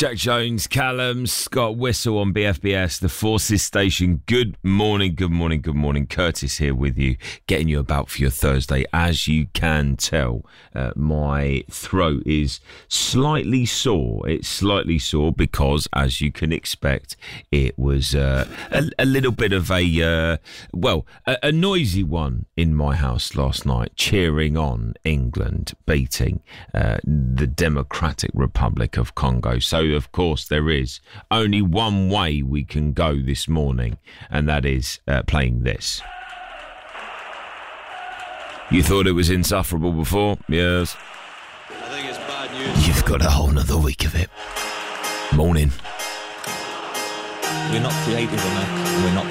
Jack Jones, Callum, Scott Whistle on BFBS, the Forces Station. Good morning, good morning, good morning. Curtis here with you, getting you about for your Thursday. As you can tell, my throat is slightly sore. It's slightly sore because, as you can expect, it was a little bit of a noisy one in my house last night, cheering on England beating the Democratic Republic of Congo. So, of course, there is only one way we can go this morning, and that is playing this. You thought it was insufferable before? Yes. I think it's bad news. You've got a whole nother week of it. Morning. We're not creative enough. We're not